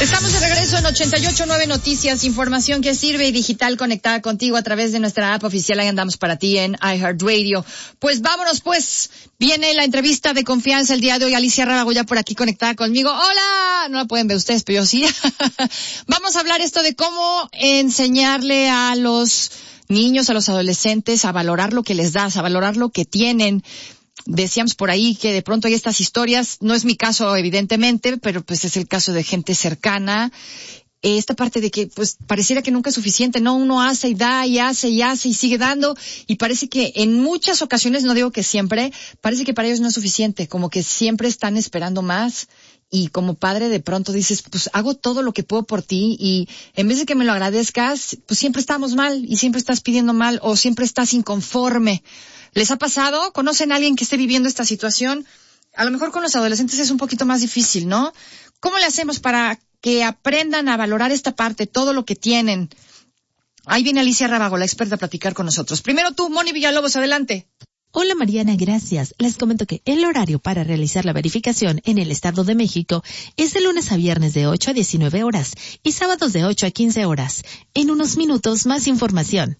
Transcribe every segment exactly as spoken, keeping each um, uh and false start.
Estamos de regreso en ochenta y ocho punto nueve Noticias, información que sirve y digital conectada contigo a través de nuestra app oficial. Ahí andamos para ti en iHeartRadio. Pues vámonos, pues. Viene la entrevista de confianza el día de hoy. Alicia Rábago ya por aquí conectada conmigo. ¡Hola! No la pueden ver ustedes, pero yo sí. Vamos a hablar esto de cómo enseñarle a los niños, a los adolescentes, a valorar lo que les das, a valorar lo que tienen. Decíamos por ahí que de pronto hay estas historias, no es mi caso evidentemente, pero pues es el caso de gente cercana. Esta parte de que pues pareciera que nunca es suficiente, ¿no? Uno hace y da y hace y hace y sigue dando y parece que en muchas ocasiones, no digo que siempre, parece que para ellos no es suficiente, como que siempre están esperando más. Y como padre de pronto dices, pues hago todo lo que puedo por ti y en vez de que me lo agradezcas, pues siempre estamos mal y siempre estás pidiendo mal o siempre estás inconforme. ¿Les ha pasado? ¿Conocen a alguien que esté viviendo esta situación? A lo mejor con los adolescentes es un poquito más difícil, ¿no? ¿Cómo le hacemos para que aprendan a valorar esta parte, todo lo que tienen? Ahí viene Alicia Rábago, la experta, a platicar con nosotros. Primero tú, Moni Villalobos, adelante. Hola Mariana, gracias. Les comento que el horario para realizar la verificación en el Estado de México es de lunes a viernes de ocho a diecinueve horas y sábados de ocho a quince horas. En unos minutos más información.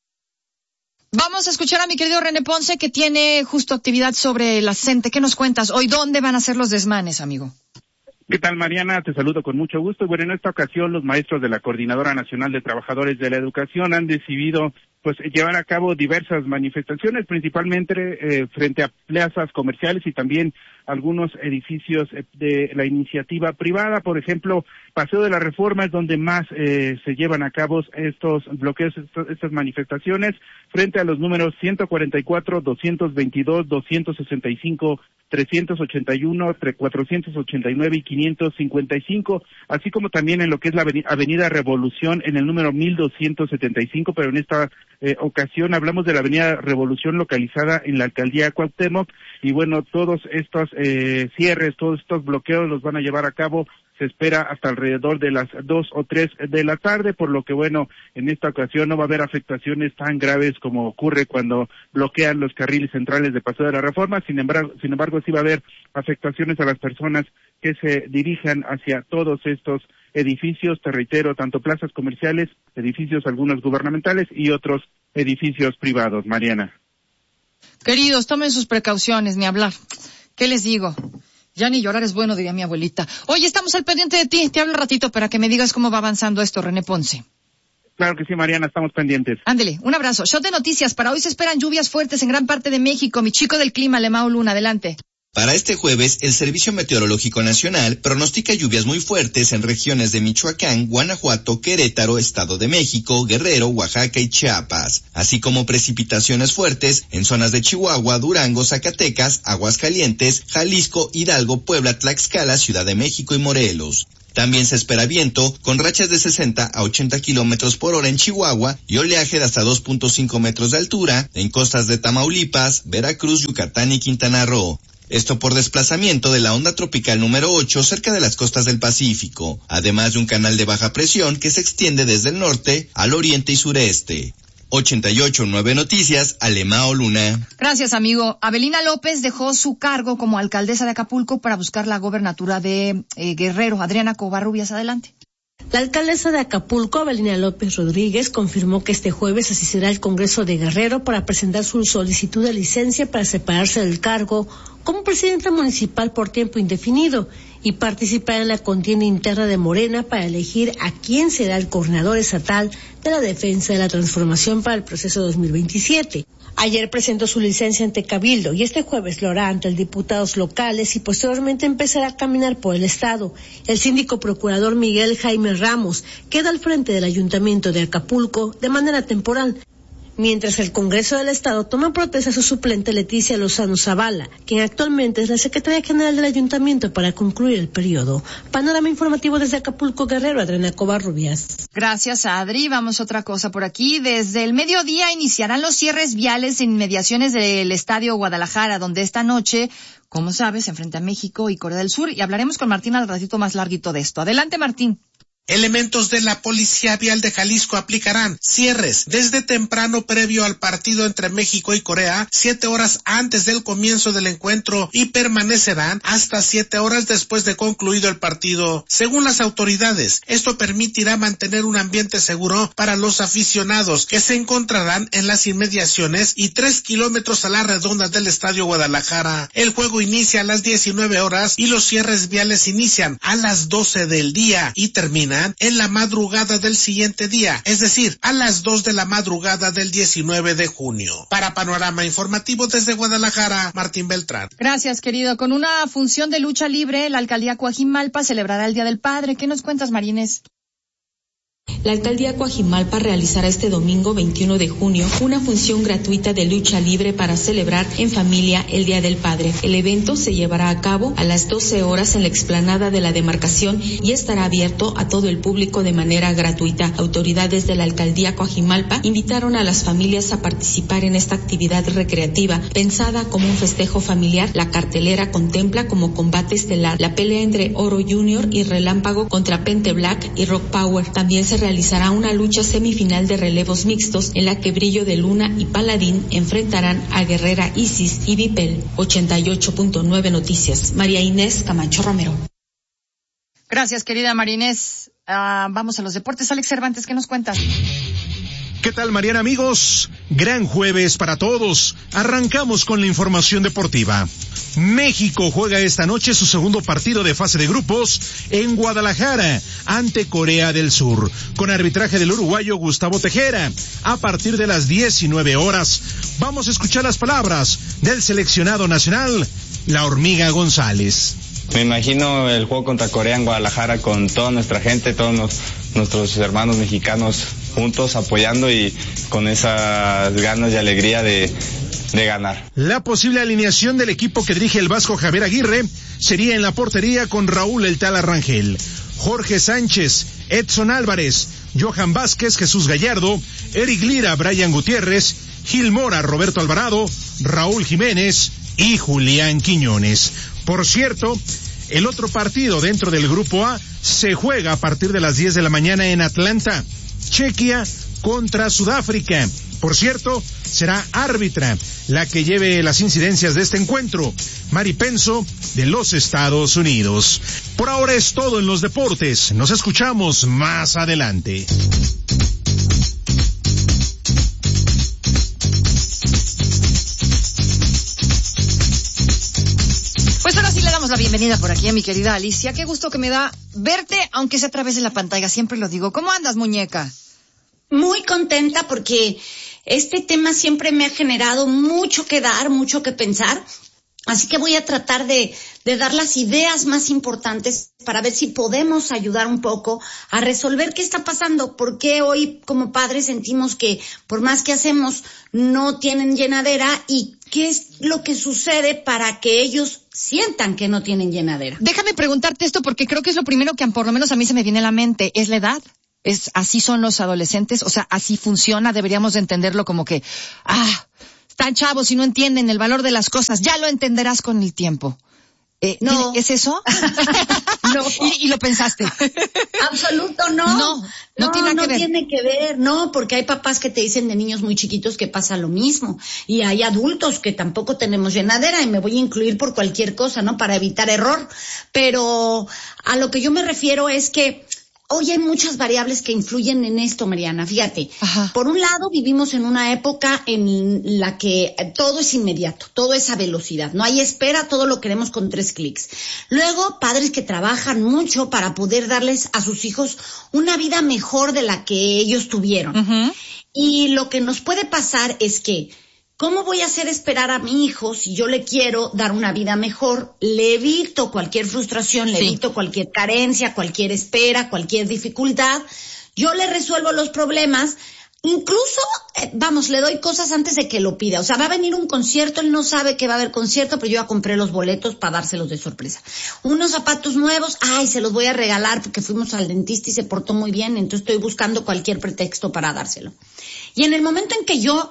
Vamos a escuchar a mi querido René Ponce, que tiene justo actividad sobre la C E N T E. ¿Qué nos cuentas? Hoy, ¿dónde van a ser los desmanes, amigo? ¿Qué tal, Mariana? Te saludo con mucho gusto. Bueno, en esta ocasión los maestros de la Coordinadora Nacional de Trabajadores de la Educación han decidido pues llevar a cabo diversas manifestaciones, principalmente eh, frente a plazas comerciales y también algunos edificios de la iniciativa privada. Por ejemplo, Paseo de la Reforma es donde más eh, se llevan a cabo estos bloqueos, estos, estas manifestaciones, frente a los números ciento cuarenta y cuatro, doscientos veintidós, doscientos sesenta y cinco, trescientos ochenta y uno, cuatrocientos ochenta y nueve y quinientos cincuenta y cinco, así como también en lo que es la Avenida Revolución en el número mil doscientos setenta y cinco, pero en esta eh, ocasión hablamos de la Avenida Revolución localizada en la Alcaldía Cuauhtémoc, y bueno, todos estos eh, cierres, todos estos bloqueos los van a llevar a cabo, se espera hasta alrededor de las dos o tres de la tarde, por lo que bueno, en esta ocasión no va a haber afectaciones tan graves como ocurre cuando bloquean los carriles centrales de Paseo de la Reforma. Sin embargo, sin embargo sí va a haber afectaciones a las personas que se dirijan hacia todos estos edificios, te reitero, tanto plazas comerciales, edificios algunos gubernamentales y otros edificios privados. Mariana. Queridos, tomen sus precauciones, ni hablar. ¿Qué les digo? Ya ni llorar es bueno, diría mi abuelita. Oye, estamos al pendiente de ti. Te hablo un ratito para que me digas cómo va avanzando esto, René Ponce. Claro que sí, Mariana, estamos pendientes. Ándele, un abrazo. Shot de noticias. Para hoy se esperan lluvias fuertes en gran parte de México. Mi chico del clima, Lemao Luna, adelante. Para este jueves, el Servicio Meteorológico Nacional pronostica lluvias muy fuertes en regiones de Michoacán, Guanajuato, Querétaro, Estado de México, Guerrero, Oaxaca y Chiapas, así como precipitaciones fuertes en zonas de Chihuahua, Durango, Zacatecas, Aguascalientes, Jalisco, Hidalgo, Puebla, Tlaxcala, Ciudad de México y Morelos. También se espera viento con rachas de sesenta a ochenta kilómetros por hora en Chihuahua y oleaje de hasta dos punto cinco metros de altura en costas de Tamaulipas, Veracruz, Yucatán y Quintana Roo. Esto por desplazamiento de la onda tropical número ocho cerca de las costas del Pacífico, además de un canal de baja presión que se extiende desde el norte al oriente y sureste. ochenta y ocho punto nueve Noticias, Lemao Luna. Gracias, amigo. Avelina López dejó su cargo como alcaldesa de Acapulco para buscar la gobernatura de eh, Guerrero. Adriana Covarrubias, adelante. La alcaldesa de Acapulco, Avelina López Rodríguez, confirmó que este jueves asistirá al Congreso de Guerrero para presentar su solicitud de licencia para separarse del cargo como presidenta municipal por tiempo indefinido y participar en la contienda interna de Morena para elegir a quién será el coordinador estatal de la defensa de la transformación para el proceso dos mil veintisiete. Ayer presentó su licencia ante Cabildo y este jueves lo hará ante diputados locales y posteriormente empezará a caminar por el estado. El síndico procurador Miguel Jaime Ramos queda al frente del Ayuntamiento de Acapulco de manera temporal, mientras el Congreso del Estado toma protesta a su suplente Leticia Lozano Zavala, quien actualmente es la secretaria general del Ayuntamiento para concluir el periodo. Panorama informativo desde Acapulco, Guerrero, Adriana Covarrubias. Gracias, Adri. Vamos a otra cosa por aquí. Desde el mediodía iniciarán los cierres viales en inmediaciones del Estadio Guadalajara, donde esta noche, como sabes, se enfrenta a México y Corea del Sur, y hablaremos con Martín al ratito más larguito de esto. Adelante, Martín. Elementos de la Policía Vial de Jalisco aplicarán cierres desde temprano previo al partido entre México y Corea, siete horas antes del comienzo del encuentro, y permanecerán hasta siete horas después de concluido el partido. Según las autoridades, esto permitirá mantener un ambiente seguro para los aficionados que se encontrarán en las inmediaciones y tres kilómetros a la redonda del Estadio Guadalajara. El juego inicia a las diecinueve horas y los cierres viales inician a las doce del día y terminan en la madrugada del siguiente día, es decir, a las dos de la madrugada del diecinueve de junio. Para Panorama Informativo desde Guadalajara, Martín Beltrán. Gracias, querido. Con una función de lucha libre, la alcaldía Coajimalpa celebrará el Día del Padre. ¿Qué nos cuentas, Marines? La alcaldía Coajimalpa realizará este domingo veintiuno de junio una función gratuita de lucha libre para celebrar en familia el Día del Padre. El evento se llevará a cabo a las doce horas en la explanada de la demarcación y estará abierto a todo el público de manera gratuita. Autoridades de la alcaldía Coajimalpa invitaron a las familias a participar en esta actividad recreativa pensada como un festejo familiar. La cartelera contempla como combate estelar la pelea entre Oro Junior y Relámpago contra Pente Black y Rock Power. También se realizará una lucha semifinal de relevos mixtos en la que Brillo de Luna y Paladín enfrentarán a Guerrera Isis y Vipel. ochenta y ocho punto nueve Noticias. María Inés Camacho Romero. Gracias, querida María Inés. Uh, vamos a los deportes. Alex Cervantes, ¿qué nos cuentas? ¿Qué tal, Mariana, amigos? Gran jueves para todos. Arrancamos con la información deportiva. México juega esta noche su segundo partido de fase de grupos en Guadalajara ante Corea del Sur, con arbitraje del uruguayo Gustavo Tejera, a partir de las diecinueve horas. Vamos a escuchar las palabras del seleccionado nacional, la Hormiga González. Me imagino el juego contra Corea en Guadalajara con toda nuestra gente, todos nos, nuestros hermanos mexicanos juntos apoyando y con esas ganas y alegría de, de ganar. La posible alineación del equipo que dirige el vasco Javier Aguirre sería en la portería con Raúl El Tala Rangel, Jorge Sánchez, Edson Álvarez, Johan Vázquez, Jesús Gallardo, Eric Lira, Brian Gutiérrez, Gil Mora, Roberto Alvarado, Raúl Jiménez y Julián Quiñones. Por cierto, el otro partido dentro del Grupo A se juega a partir de las diez de la mañana en Atlanta. Chequia contra Sudáfrica. Por cierto, será árbitra la que lleve las incidencias de este encuentro, Mari Penso, de los Estados Unidos. Por ahora es todo en los deportes. Nos escuchamos más adelante. Pues ahora sí le damos la bienvenida por aquí a mi querida Alicia. Qué gusto que me da verte, aunque sea a través de la pantalla, siempre lo digo. ¿Cómo andas, muñeca? Muy contenta porque este tema siempre me ha generado mucho que dar, mucho que pensar. Así que voy a tratar de, de dar las ideas más importantes para ver si podemos ayudar un poco a resolver qué está pasando. ¿Por qué hoy como padres sentimos que por más que hacemos no tienen llenadera? ¿Y qué es lo que sucede para que ellos sientan que no tienen llenadera? Déjame preguntarte esto porque creo que es lo primero que por lo menos a mí se me viene a la mente. ¿Es la edad? ¿Es así son los adolescentes? O sea, así funciona. Deberíamos de entenderlo como que, ah, están chavos y no entienden el valor de las cosas. Ya lo entenderás con el tiempo. Eh, no. ¿Es eso? No. ¿Y, y lo pensaste? Absoluto no. No, no, no tiene, no que ver. tiene que ver. No, porque hay papás que te dicen de niños muy chiquitos que pasa lo mismo. Y hay adultos que tampoco tenemos llenadera y me voy a incluir por cualquier cosa, ¿no? Para evitar error. Pero a lo que yo me refiero es que hoy hay muchas variables que influyen en esto, Mariana. Fíjate, Ajá. Por un lado vivimos en una época en la que todo es inmediato, todo es a velocidad. No hay espera, todo lo queremos con tres clics. Luego, padres que trabajan mucho para poder darles a sus hijos una vida mejor de la que ellos tuvieron. Uh-huh. Y lo que nos puede pasar es que, ¿cómo voy a hacer esperar a mi hijo si yo le quiero dar una vida mejor? Le evito cualquier frustración, le sí. evito cualquier carencia, cualquier espera, cualquier dificultad. Yo le resuelvo los problemas. Incluso, eh, vamos, le doy cosas antes de que lo pida. O sea, va a venir un concierto, él no sabe que va a haber concierto, pero yo ya compré los boletos para dárselos de sorpresa. Unos zapatos nuevos, ay, se los voy a regalar porque fuimos al dentista y se portó muy bien, entonces estoy buscando cualquier pretexto para dárselo. Y en el momento en que yo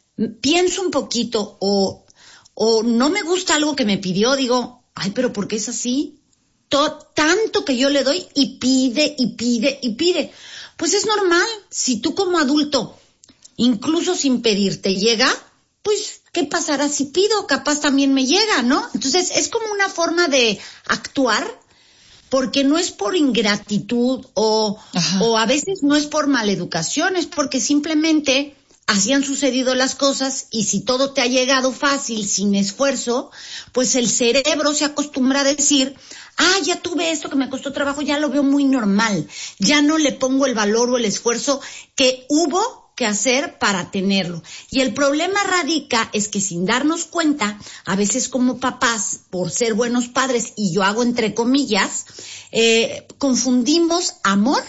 pienso un poquito o, o no me gusta algo que me pidió, digo, ay, pero ¿por qué es así? to- tanto que yo le doy y pide y pide y pide. Pues es normal, si tú como adulto, incluso sin pedir, te llega, pues, ¿qué pasará si pido? Capaz también me llega, ¿no? Entonces, es como una forma de actuar, porque no es por ingratitud o, o a veces no es por maleducación, es porque simplemente así han sucedido las cosas y si todo te ha llegado fácil, sin esfuerzo, pues el cerebro se acostumbra a decir, ah, ya tuve esto que me costó trabajo, ya lo veo muy normal, ya no le pongo el valor o el esfuerzo que hubo que hacer para tenerlo. Y el problema radica es que sin darnos cuenta, a veces como papás, por ser buenos padres, y yo hago entre comillas, eh, confundimos amor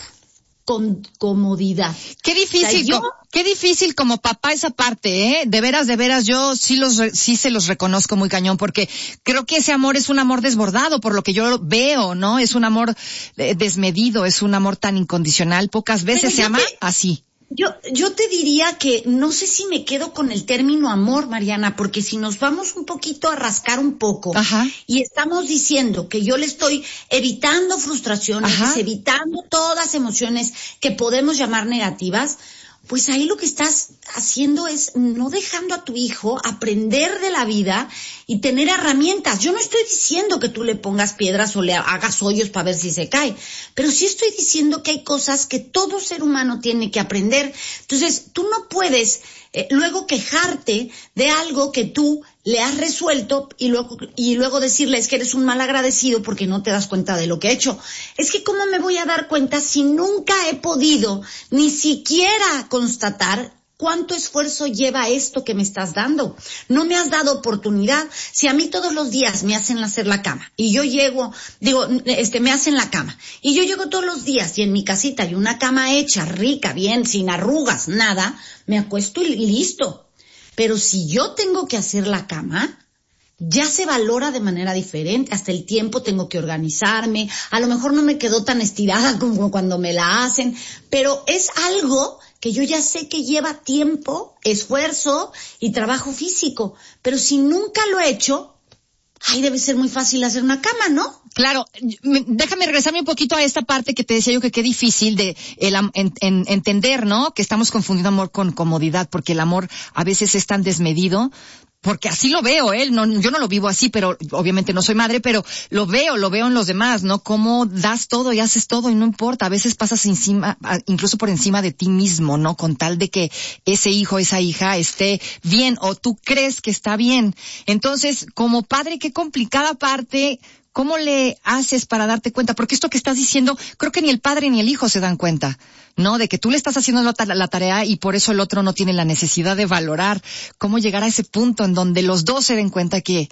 con comodidad. Qué difícil, O sea, yo- co- qué difícil como papá esa parte, ¿eh? De veras, de veras, yo sí los, re- sí se los reconozco muy cañón, porque creo que ese amor es un amor desbordado, por lo que yo veo, ¿no? Es un amor eh, desmedido, es un amor tan incondicional, pocas veces Pero se yo ama te- así. Yo, yo te diría que no sé si me quedo con el término amor, Mariana, porque si nos vamos un poquito a rascar un poco Ajá. y estamos diciendo que yo le estoy evitando frustraciones, Ajá. evitando todas emociones que podemos llamar negativas, pues ahí lo que estás haciendo es no dejando a tu hijo aprender de la vida y tener herramientas. Yo no estoy diciendo que tú le pongas piedras o le hagas hoyos para ver si se cae, pero sí estoy diciendo que hay cosas que todo ser humano tiene que aprender. Entonces, tú no puedes eh, luego quejarte de algo que tú le has resuelto y luego, y luego decirles que eres un mal agradecido porque no te das cuenta de lo que he hecho. Es que ¿cómo me voy a dar cuenta si nunca he podido ni siquiera constatar cuánto esfuerzo lleva esto que me estás dando? No me has dado oportunidad. Si a mí todos los días me hacen hacer la cama y yo llego, digo, este, me hacen la cama y yo llego todos los días y en mi casita hay una cama hecha, rica, bien, sin arrugas, nada, me acuesto y listo. Pero si yo tengo que hacer la cama, ya se valora de manera diferente, hasta el tiempo tengo que organizarme, a lo mejor no me quedó tan estirada como cuando me la hacen, pero es algo que yo ya sé que lleva tiempo, esfuerzo y trabajo físico, pero si nunca lo he hecho, ay, debe ser muy fácil hacer una cama, ¿no? Claro, me- déjame regresarme un poquito a esta parte que te decía yo que qué difícil de el, am- en, en- entender, ¿no? Que estamos confundiendo amor con comodidad, porque el amor a veces es tan desmedido, porque así lo veo, ¿eh? No, yo no lo vivo así, pero obviamente no soy madre, pero lo veo, lo veo en los demás, ¿no? Cómo das todo y haces todo y no importa, a veces pasas encima, a- incluso por encima de ti mismo, ¿no? Con tal de que ese hijo, esa hija esté bien o tú crees que está bien. Entonces, como padre, qué complicada parte. ¿Cómo le haces para darte cuenta? Porque esto que estás diciendo, creo que ni el padre ni el hijo se dan cuenta, ¿no? De que tú le estás haciendo la, ta- la tarea y por eso el otro no tiene la necesidad de valorar. ¿Cómo llegar a ese punto en donde los dos se den cuenta que,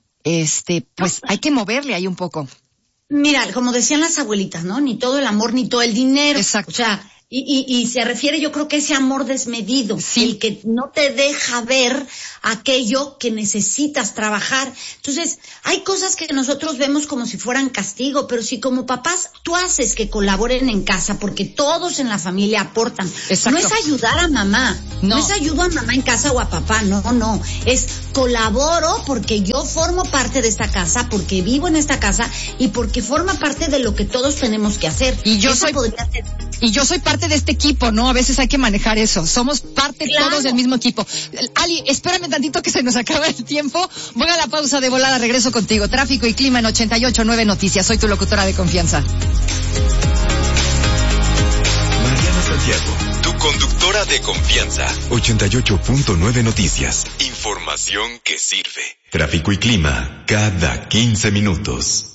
este, pues hay que moverle ahí un poco? Mira, como decían las abuelitas, ¿no? Ni todo el amor, ni todo el dinero. Exacto. O sea, y, y, y se refiere, yo creo que ese amor desmedido, Sí. el que no te deja ver aquello que necesitas trabajar. Entonces, hay cosas que nosotros vemos como si fueran castigo, pero si como papás tú haces que colaboren en casa, porque todos en la familia aportan. Exacto. No es ayudar a mamá, no. No. es ayudo a mamá en casa o a papá, no, no. Es colaboro porque yo formo parte de esta casa, porque vivo en esta casa y porque forma parte de lo que todos tenemos que hacer. Y yo Eso soy- podría ser. Y yo soy parte de este equipo, ¿no? A veces hay que manejar eso. Somos parte Claro. todos del mismo equipo. Ali, espérame tantito que se nos acaba el tiempo. Voy a la pausa de volada, regreso contigo. Tráfico y clima en ochenta y ocho punto nueve Noticias. Soy tu locutora de confianza. Mariana Santiago, tu conductora de confianza. ochenta y ocho punto nueve Noticias. Información que sirve. Tráfico y clima cada quince minutos.